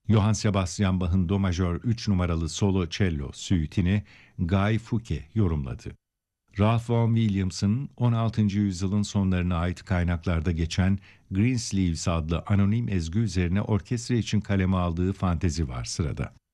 Johann Sebastian Bach'ın Do majör 3 numaralı solo cello süitini Guy Fawkes yorumladı. Ralph Vaughan Williams'ın 16. yüzyılın sonlarına ait kaynaklarda geçen Greensleeves adlı anonim ezgi üzerine orkestra için kaleme aldığı fantezi var sırada.